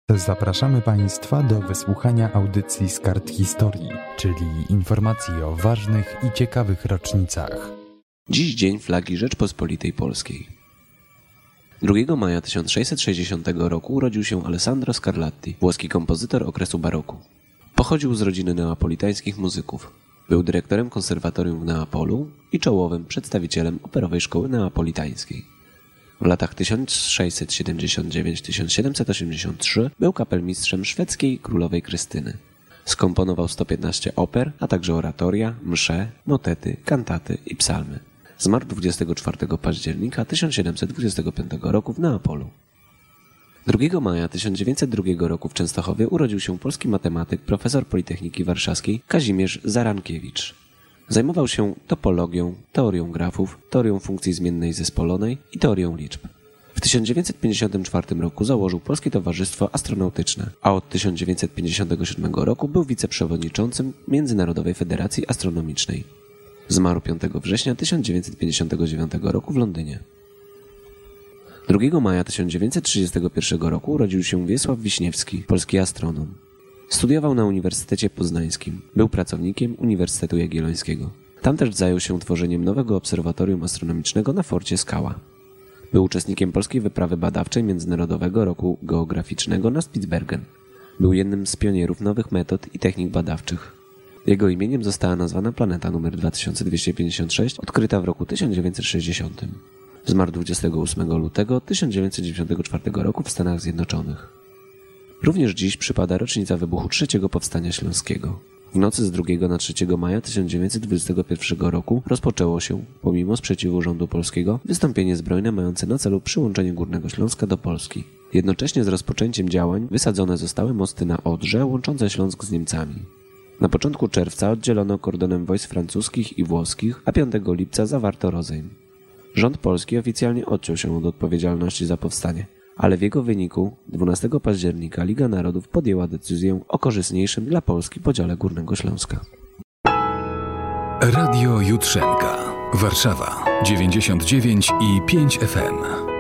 Zapraszamy Państwa do wysłuchania audycji z kart historii, czyli informacji o ważnych i ciekawych rocznicach. Dziś Dzień Flagi Rzeczpospolitej Polskiej. 2 maja 1660 roku urodził się Alessandro Scarlatti, włoski kompozytor okresu baroku. Pochodził z rodziny neapolitańskich muzyków. Był dyrektorem konserwatorium w Neapolu i czołowym przedstawicielem operowej szkoły neapolitańskiej. W latach 1679-1783 był kapelmistrzem szwedzkiej królowej Krystyny. Skomponował 115 oper, a także oratoria, msze, motety, kantaty i psalmy. Zmarł 24 października 1725 roku w Neapolu. 2 maja 1902 roku w Częstochowie urodził się polski matematyk, profesor Politechniki Warszawskiej Kazimierz Zarankiewicz. Zajmował się topologią, teorią grafów, teorią funkcji zmiennej zespolonej i teorią liczb. W 1954 roku założył Polskie Towarzystwo Astronautyczne, a od 1957 roku był wiceprzewodniczącym Międzynarodowej Federacji Astronomicznej. Zmarł 5 września 1959 roku w Londynie. 2 maja 1931 roku urodził się Wiesław Wiśniewski, polski astronom. Studiował na Uniwersytecie Poznańskim. Był pracownikiem Uniwersytetu Jagiellońskiego. Tam też zajął się tworzeniem nowego obserwatorium astronomicznego na Forcie Skała. Był uczestnikiem polskiej wyprawy badawczej Międzynarodowego Roku Geograficznego na Spitsbergen. Był jednym z pionierów nowych metod i technik badawczych. Jego imieniem została nazwana planeta nr 2256, odkryta w roku 1960. Zmarł 28 lutego 1994 roku w Stanach Zjednoczonych. Również dziś przypada rocznica wybuchu III Powstania Śląskiego. W nocy z 2 na 3 maja 1921 roku rozpoczęło się, pomimo sprzeciwu rządu polskiego, wystąpienie zbrojne mające na celu przyłączenie Górnego Śląska do Polski. Jednocześnie z rozpoczęciem działań wysadzone zostały mosty na Odrze łączące Śląsk z Niemcami. Na początku czerwca oddzielono kordonem wojsk francuskich i włoskich, a 5 lipca zawarto rozejm. Rząd polski oficjalnie odciął się od odpowiedzialności za powstanie, ale w jego wyniku 12 października Liga Narodów podjęła decyzję o korzystniejszym dla Polski podziale Górnego Śląska. Radio Jutrzenka. Warszawa 99,5 FM.